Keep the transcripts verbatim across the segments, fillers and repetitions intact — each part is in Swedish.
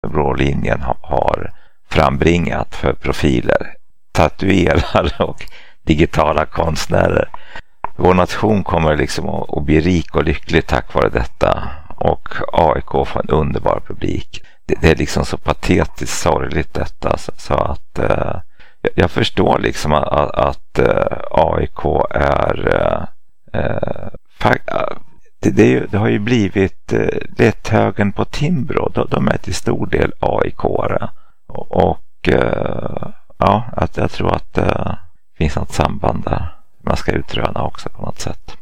blå linjen ha, har frambringat för profiler, tatuerare och digitala konstnärer. Vår nation kommer liksom att, att bli rik och lycklig tack vare detta, och A I K får en underbar publik. Det, det är liksom så patetiskt sorgligt detta, så, så att eh, jag förstår liksom att, att, att eh, A I K är eh, fa- det, det, är ju, det har ju blivit eh, Lätthögen på Timbro, de, de är till stor del A I K-are, och, och eh, ja, att jag tror att det eh, finns något samband där man ska utröna också på något sätt.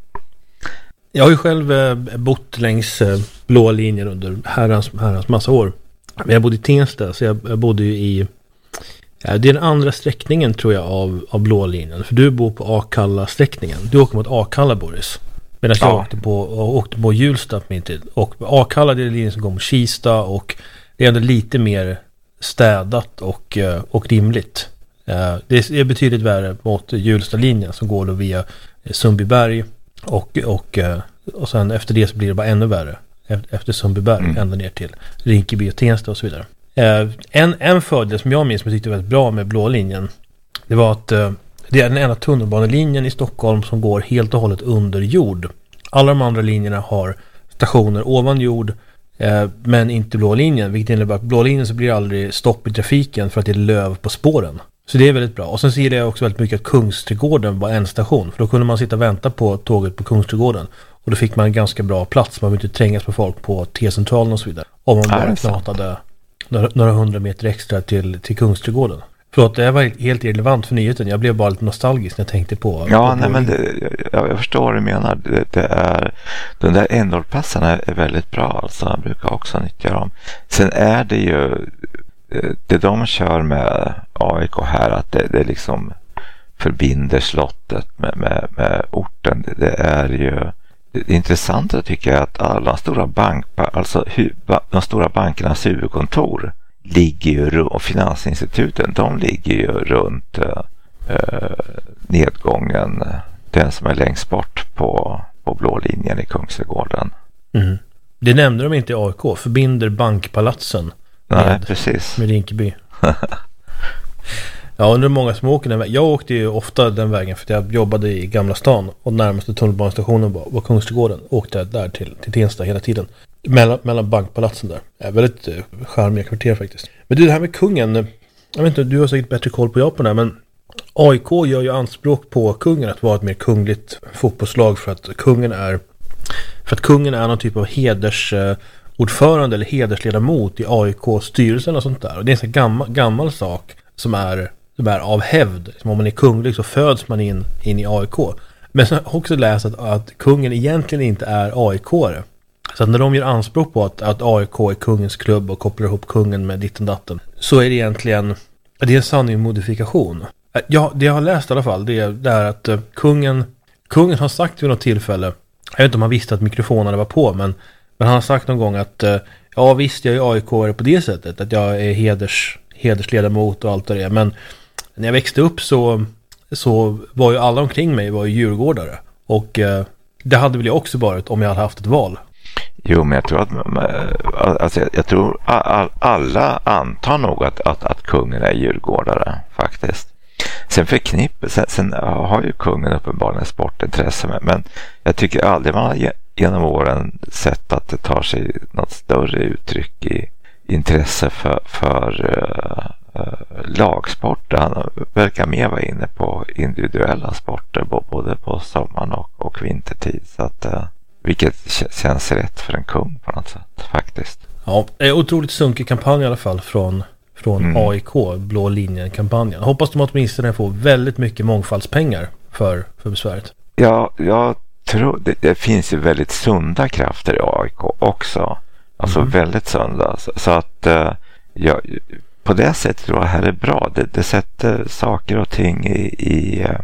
Jag har ju själv eh, bott längs eh, blå linjer under herrans, herrans massa år. Men jag bodde i Tensta, så jag, jag bodde ju i ja, det är den andra sträckningen tror jag av, av blå linjen. För du bor på Akalla-sträckningen. Du åker mot Akalla, Boris. Medan jag ja. åkte på, åkte på Hjulsta på min tid. Och Akalla, det är linjen som går mot Kista, och det är ändå lite mer städat och, och rimligt. Det är betydligt värre mot Hjulsta-linjen som går då via Sundbyberg, och, och, och sen efter det så blir det bara ännu värre efter Sundbyberg mm. ända ner till Rinkeby och Tensta och så vidare. En, en fördel som jag minns som jag tyckte var väldigt bra med blå linjen, det var att det är den enda tunnelbanelinjen i Stockholm som går helt och hållet under jord. Alla de andra linjerna har stationer ovan jord, men inte blå linjen, vilket innebär att blå linjen så blir det aldrig stopp i trafiken för att det är löv på spåren. Så det är väldigt bra. Och sen ser jag också väldigt mycket att Kungsträdgården var en station. För då kunde man sitta och vänta på tåget på Kungsträdgården. Och då fick man en ganska bra plats. Man behövde inte trängas på folk på T-centralen och så vidare. Om man bara knatade några, några hundra meter extra till, till Kungsträdgården. Förlåt, det var helt irrelevant för nyheten. Jag blev bara lite nostalgisk när jag tänkte på... Ja, på nej, men det, jag, jag förstår vad du menar. Det, det är, de där ändhållplatserna är väldigt bra. Alltså, jag brukar också nyttja dem. Sen är det ju... Det de kör med A I K här, att det, det liksom förbinder slottet med, med, med orten. Det, det är ju det intressanta tycker jag att alla stora bank, alltså hu, de stora bankernas huvudkontor ligger ju, och finansinstituten, de ligger ju runt eh, nedgången, den som är längst bort på, på blå linjen i Kungsträdgården. Mm. Det nämnde de inte i A I K, förbinder bankpalatsen. Nej, med, precis. Med Rinkeby. Ja, undrar många som åker den vägen. Jag åkte ju ofta den vägen för att jag jobbade i Gamla stan, och närmaste tunnelbanestationen var, var Kungsträdgården. Åkte jag där till, till Tensta hela tiden. Mellan, mellan bankpalatsen där. Ja, väldigt uh, charmiga kvarter faktiskt. Men du, det här med kungen. Jag vet inte, du har säkert bättre koll på Japan här, men A I K gör ju anspråk på kungen att vara ett mer kungligt fotbollslag för att kungen är för att kungen är någon typ av heders... Uh, ordförande eller hedersledamot i A I K-styrelsen och sånt där. Och det är en sån gammal, gammal sak som är, som är av hävd. Som om man är kunglig så föds man in, in i A I K. Men så har jag också läst att, att kungen egentligen inte är A I K-are. Så att när de gör anspråk på att, att A I K är kungens klubb och kopplar ihop kungen med ditten datten, så är det egentligen det är en sanning modifikation. Ja, det jag har läst i alla fall, det är, det är att uh, kungen, kungen har sagt vid något tillfälle, jag vet inte om han visste att mikrofonerna var på, men Men han har sagt någon gång att ja visst, jag är A I K på det sättet, att jag är heders, hedersledamot och allt det. Men när jag växte upp så, så var ju alla omkring mig var ju djurgårdare. Och eh, det hade väl jag också varit om jag hade haft ett val. Jo, men jag tror att alltså, jag tror all, alla antar nog att, att, att kungen är djurgårdare faktiskt. Sen förknipp, sen, sen har ju kungen uppenbarligen sportintresse, men, men jag tycker aldrig man har genom åren sett att det tar sig något större uttryck i intresse för, för uh, uh, lagsport. Han verkar mer vara inne på individuella sporter både på sommaren och, och vintertid. Så att, uh, vilket känns rätt för en kung på något sätt faktiskt. Ja, det är otroligt sunkig kampanj i alla fall från, från mm. A I K, blå linjen-kampanjen. Hoppas de åtminstone får väldigt mycket mångfaldspengar för, för besväret. Ja, jag tror det, det finns ju väldigt sunda krafter i A I K också. Alltså mm. väldigt sunda. Så, så att uh, ja, på det sättet tror jag här är bra. Det, det sätter saker och ting i, i uh,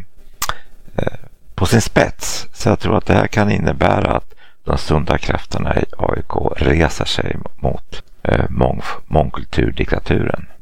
uh, på sin spets. Så jag tror att det här kan innebära att de sunda krafterna i A I K reser sig mot uh, mång, mångkulturdiktaturen.